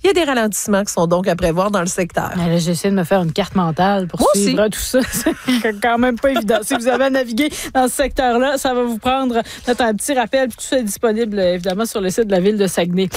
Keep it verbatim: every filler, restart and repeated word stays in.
Il y a des ralentissements qui sont donc à prévoir dans le secteur. Mais là, j'essaie de me faire une carte mentale pour Moi suivre aussi. tout ça. C'est quand même pas évident. Si vous avez à naviguer dans ce secteur-là, ça va vous prendre peut-être un petit rappel. Puis tout ça est disponible, évidemment, sur le site de la Ville de Saguenay.